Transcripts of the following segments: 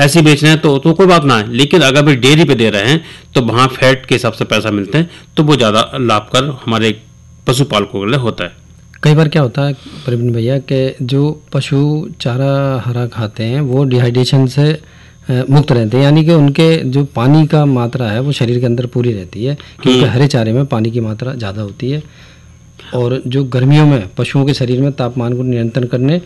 ऐसे ही बेच रहे हैं तो कोई बात ना है, लेकिन अगर भी डेयरी पे दे रहे हैं तो वहाँ फैट के हिसाब से पैसा मिलते हैं, तो वो ज़्यादा लाभकर हमारे पशुपालकों के लिए होता है। कई बार क्या होता है प्रवीण भैया कि जो पशु चारा हरा खाते हैं वो डिहाइड्रेशन से मुक्त रहते हैं, यानी कि उनके जो पानी का मात्रा है वो शरीर के अंदर पूरी रहती है, क्योंकि हरे चारे में पानी की मात्रा ज़्यादा होती है। और जो गर्मियों में पशुओं के शरीर में तापमान को नियंत्रण करने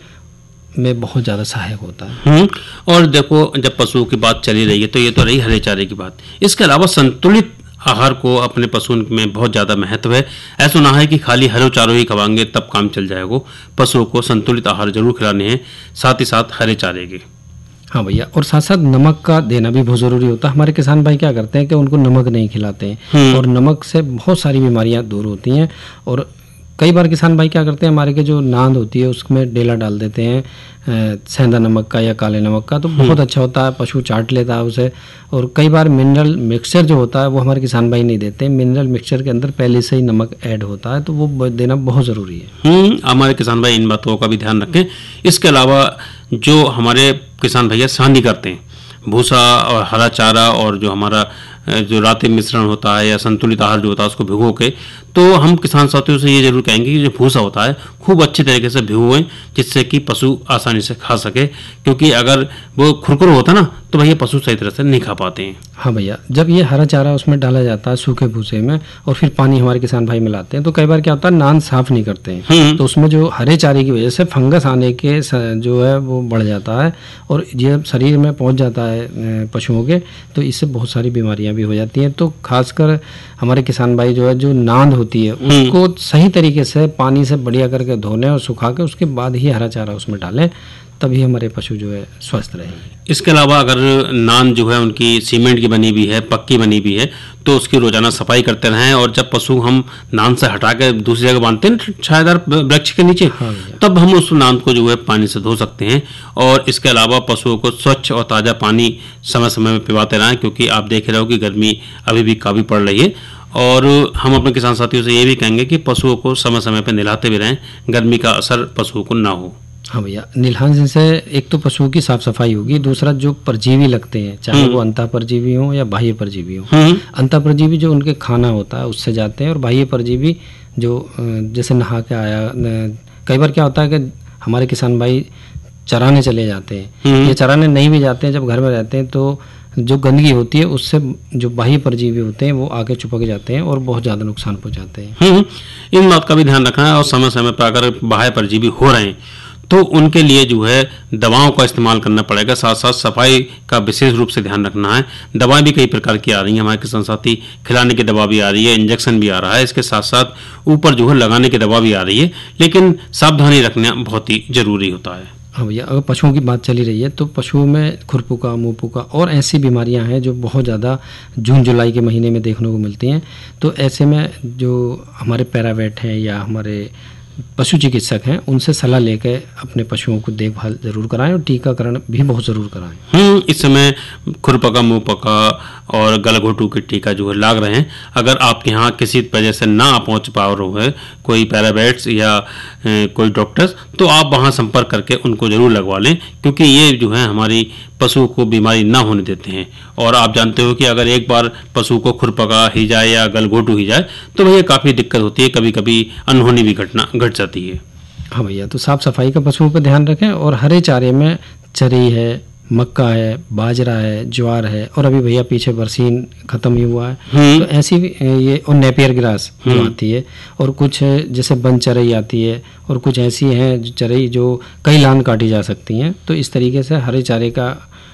में बहुत ज़्यादा सहायक होता है। और देखो, जब पशुओं की बात चली रही है तो ये तो रही हरे चारे की बात। इसके अलावा संतुलित आहार को अपने पशुओं में बहुत ज़्यादा महत्व है। ऐसा ना है कि खाली हरे चारों ही खवाएंगे तब काम चल जाएगा। पशुओं को संतुलित आहार जरूर खिलाने हैं, साथ ही साथ हरे चारे के। हाँ भैया, और साथ साथ नमक का देना भी बहुत ज़रूरी होता है। हमारे किसान भाई क्या करते हैं कि उनको नमक नहीं खिलाते हैं, और नमक से बहुत सारी बीमारियां दूर होती हैं। और कई बार किसान भाई क्या करते हैं, हमारे के जो नांद होती है उसमें डेला डाल देते हैं सेंधा नमक का या काले नमक का, तो बहुत अच्छा होता है, पशु चाट लेता है उसे। और कई बार मिनरल मिक्सचर जो होता है वो हमारे किसान भाई नहीं देते। मिनरल मिक्सचर के अंदर पहले से ही नमक ऐड होता है, तो वो देना बहुत ज़रूरी है। हमारे किसान भाई इन बातों का भी ध्यान रखें। इसके अलावा जो हमारे किसान भैया सांदी करते हैं, भूसा और हरा चारा और जो हमारा जो रातें मिश्रण होता है या संतुलित आहार जो होता है उसको भिगो के, तो हम किसान साथियों से ये जरूर कहेंगे कि जो भूसा होता है खूब अच्छे तरीके से भिगोएं, जिससे कि पशु आसानी से खा सके। क्योंकि अगर वो खुरखुर होता ना तो भैया पशु सही तरह से नहीं खा पाते हैं। हाँ भैया, जब ये हरा चारा उसमें डाला जाता है सूखे भूसे में, और फिर पानी हमारे किसान भाई मिलाते हैं, तो कई बार क्या होता है नान साफ नहीं करते हैं, तो उसमें जो हरे चारे की वजह से फंगस आने के जो है वो बढ़ जाता है, और ये शरीर में पहुंच जाता है पशुओं के, तो इससे बहुत सारी बीमारियां भी हो जाती हैं। तो खासकर हमारे किसान भाई जो है जो नांद होती है उसको सही तरीके से पानी से बढ़िया करके धोने और सुखा के उसके बाद ही हरा चारा उसमें डालें, तभी हमारे पशु जो है स्वस्थ रहेंगे। इसके अलावा अगर नान जो है उनकी सीमेंट की बनी हुई है, पक्की बनी हुई है, तो उसकी रोजाना सफाई करते रहें। और जब पशु हम नान से हटा के दूसरी जगह बांधते हैं छायादार वृक्ष के नीचे, तब हम उस नान को जो है पानी से धो सकते हैं। और इसके अलावा पशुओं को स्वच्छ और ताज़ा पानी समय समय में पिलाते रहें, क्योंकि आप देख रहे हो कि गर्मी अभी भी काफ़ी पड़ रही है। और हम अपने किसान साथियों से ये भी कहेंगे कि पशुओं को समय समय पर नहलाते भी रहें, गर्मी का असर पशुओं को ना हो। हाँ भैया, नहलाने से एक तो पशुओं की साफ सफाई होगी, दूसरा जो परजीवी लगते हैं, चाहे वो अंतः परजीवी हो या बाह्य परजीवी हो, अंतः परजीवी जो उनके खाना होता है उससे जाते हैं, और बाह्य परजीवी जो जैसे नहा के आया, कई बार क्या होता है कि हमारे किसान भाई चराने चले जाते हैं, या चराने नहीं भी जाते हैं, जब घर में रहते हैं तो जो गंदगी होती है उससे जो बाह्य परजीवी होते हैं वो आगे चिपक जाते हैं और बहुत ज़्यादा नुकसान पहुंचाते हैं। इन बात का भी ध्यान रखना है। और समय समय पर अगर बाह्य परजीवी हो रहे हैं तो उनके लिए जो है दवाओं का इस्तेमाल करना पड़ेगा। साथ साथ सफाई का विशेष रूप से ध्यान रखना है। दवाएं भी कई प्रकार की आ रही हैं, हमारे किसान साथी खिलाने की दवा भी आ रही है, इंजेक्शन भी आ रहा है, इसके साथ साथ ऊपर जो है लगाने की दवा भी आ रही है, लेकिन सावधानी रखना बहुत ही जरूरी होता है। हाँ भैया, अगर पशुओं की बात चली रही है तो पशुओं में खुरपुका, मुंहपुका और ऐसी बीमारियां हैं जो बहुत ज़्यादा जून जुलाई के महीने में देखने को मिलती हैं। तो ऐसे में जो हमारे पैरावेट हैं या हमारे पशु चिकित्सक हैं उनसे सलाह लेकर अपने पशुओं को देखभाल जरूर कराएं, और टीकाकरण भी बहुत ज़रूर कराएं। इस समय खुरपका, मुंहपका और गलघोटू के टीका जो है लाग रहे हैं। अगर आपके यहाँ किसी वजह से ना पहुँच पा रहे हैं कोई पैरावेट्स या कोई डॉक्टर्स, तो आप वहाँ संपर्क करके उनको ज़रूर लगवा लें, क्योंकि ये जो है हमारी पशु को बीमारी ना होने देते हैं। और आप जानते हो कि अगर एक बार पशु को खुरपका ही जाए या गलघोटू ही जाए तो भैया काफ़ी दिक्कत होती है, कभी कभी अनहोनी भी घटना घट जाती है। हाँ भैया, तो साफ सफाई का पशुओं पर ध्यान रखें, और हरे चारे में चरी है, मक्का है, बाजरा है, ज्वार है, और अभी भैया पीछे बरसीन खत्म ही हुआ है, तो ऐसी ये और नेपियर ग्रास जो आती है, और कुछ जैसे बन चरई आती है, और कुछ ऐसी हैं चरई जो कई लान काटी जा सकती हैं। तो इस तरीके से हरे चारे का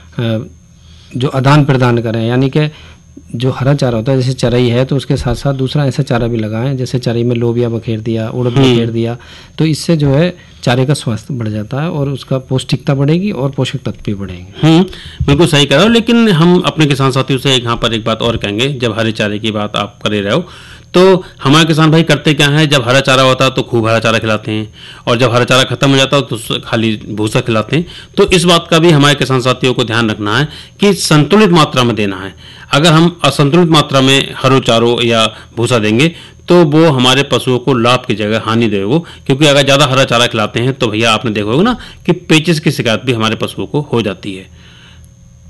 जो आदान प्रदान करें, यानी कि जो हरा चारा होता है जैसे चरई है तो उसके साथ साथ दूसरा ऐसा चारा भी लगाएं, जैसे चरई में लोबिया बखेर दिया, उड़द बखेर दिया, तो इससे जो है चारे का स्वास्थ्य बढ़ जाता है और उसका पौष्टिकता बढ़ेगी और पोषक तत्व भी बढ़ेंगे। बिल्कुल सही कह रहे हो। लेकिन हम अपने किसान साथियों से यहाँ पर एक बात और कहेंगे, जब हरे चारे की बात आप करे रहे हो तो हमारे किसान भाई करते क्या है, जब हरा चारा होता है तो खूब हरा चारा खिलाते हैं, और जब हरा चारा खत्म हो जाता है तो खाली भूसा खिलाते हैं। तो इस बात का भी हमारे किसान साथियों को ध्यान रखना है कि संतुलित मात्रा में देना है। अगर हम असंतुलित मात्रा में हरो चारो या भूसा देंगे तो वो हमारे पशुओं को लाभ की जगह हानि देगा, क्योंकि अगर ज़्यादा हरा चारा खिलाते हैं तो भैया आपने देखा होगा ना कि पेचिस की शिकायत भी हमारे पशुओं को हो जाती है।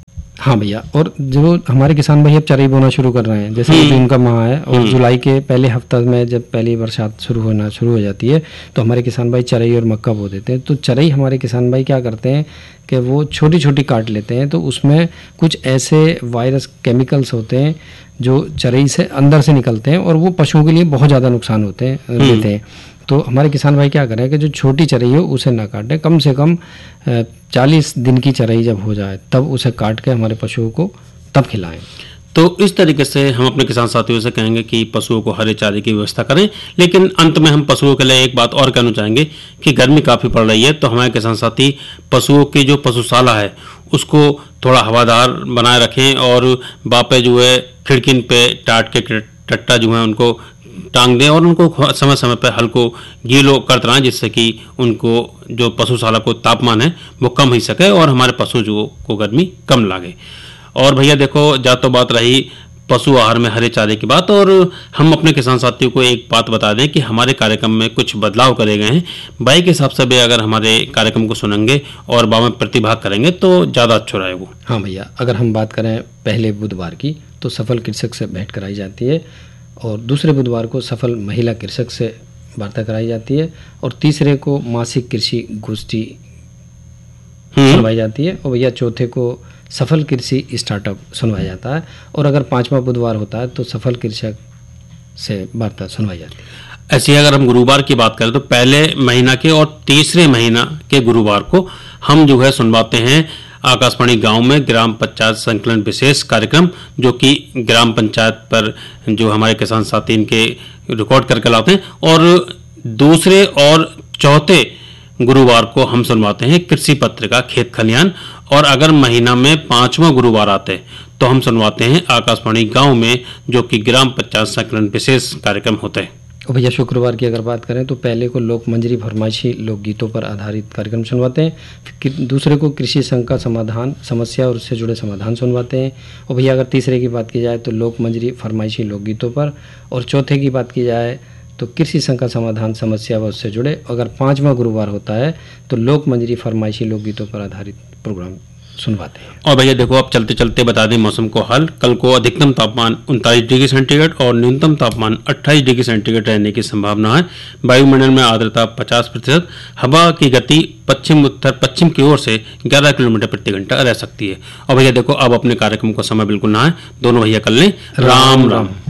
हाँ भैया, और जो हमारे किसान भाई अब चराई बोना शुरू कर रहे हैं, जैसे जून का माह है और जुलाई के पहले हफ्ता में जब पहली बरसात शुरू हो जाती है तो हमारे किसान भाई चराई और मक्का बो देते हैं। तो चराई हमारे किसान भाई क्या करते हैं कि वो छोटी छोटी काट लेते हैं, तो उसमें कुछ ऐसे वायरस केमिकल्स होते हैं जो चराई से अंदर से निकलते हैं और वो पशुओं के लिए बहुत ज़्यादा नुकसान देते हैं। तो हमारे किसान भाई क्या करें कि जो छोटी चराई हो उसे ना काटें, कम से कम 40 दिन की चराई जब हो जाए तब उसे काट के हमारे पशुओं को तब खिलाएं। तो इस तरीके से हम अपने किसान साथियों से कहेंगे कि पशुओं को हरे चारे की व्यवस्था करें। लेकिन अंत में हम पशुओं के लिए एक बात और कहना चाहेंगे कि गर्मी काफ़ी पड़ रही है, तो हमारे किसान साथी पशुओं की जो पशुशाला है उसको थोड़ा हवादार बनाए रखें और बापे जो है खिड़किन पे टाट के टट्टा जो है उनको टांग दें और उनको समय समय पर हल्को गीलो करते रहें, जिससे कि उनको जो पशुशाला को तापमान है वो कम ही सके और हमारे पशु जो को गर्मी कम लागे। और भैया देखो, जा तो बात रही पशु आहार में हरे चारे की बात, और हम अपने किसान साथियों को एक बात बता दें कि हमारे कार्यक्रम में कुछ बदलाव करे गए हैं। भाई के हिसाब से भी अगर हमारे कार्यक्रम को सुनेंगे और में प्रतिभाग करेंगे तो ज़्यादा अच्छा रहेगा। हाँ भैया, अगर हम बात करें पहले बुधवार की तो सफल कृषक से भेंट कराई जाती है, और दूसरे बुधवार को सफल महिला कृषक से वार्ता कराई जाती है, और तीसरे को मासिक कृषि गोष्ठी सुनवाई जाती है, और भैया चौथे को सफल कृषि स्टार्टअप सुनवाया जाता है, और अगर 5वां बुधवार होता है तो सफल कृषक से वार्ता सुनवाई जाती है। ऐसे अगर हम गुरुवार की बात करें तो पहले महीना के और तीसरे महीना के गुरुवार को हम जो है सुनवाते हैं आकाशवाणी गांव में ग्राम पंचायत संकलन विशेष कार्यक्रम, जो कि ग्राम पंचायत पर जो हमारे किसान साथी इनके रिकॉर्ड करके लाते हैं, और दूसरे और चौथे गुरुवार को हम सुनवाते हैं कृषि पत्रिका खेत खलियान, और अगर महीना में 5वां गुरुवार आते तो हम सुनवाते हैं आकाशवाणी गांव में, जो कि ग्राम पंचायत संकलन विशेष कार्यक्रम होते हैं। और भैया शुक्रवार की अगर बात करें तो पहले को लोक मंजरी फरमाइशी लोकगीतों पर आधारित कार्यक्रम सुनवाते हैं, फिर दूसरे को कृषि संघ का समाधान समस्या और उससे जुड़े समाधान सुनवाते हैं, और भैया अगर तीसरे की बात की जाए तो लोक मंजरी फरमाइशी लोकगीतों पर, और चौथे की बात की जाए तो कृषि संघ का समाधान समस्या व उससे जुड़े। अगर 5वां गुरुवार होता है तो लोक मंजरी फरमाइशी लोकगीतों पर आधारित प्रोग्राम सुनवाते हैं। और भैया देखो, अब चलते चलते बता दें मौसम को हाल। कल को अधिकतम तापमान 39 डिग्री सेंटीग्रेड और न्यूनतम तापमान 28 डिग्री सेंटीग्रेड रहने की संभावना है। वायुमंडल में आर्द्रता 50%, हवा की गति पश्चिम उत्तर पश्चिम की ओर से 11 किलोमीटर प्रति घंटा रह सकती है। और भैया देखो, अब अपने कार्यक्रम को समय बिल्कुल ना है, दोनों भैया कर लें। राम राम।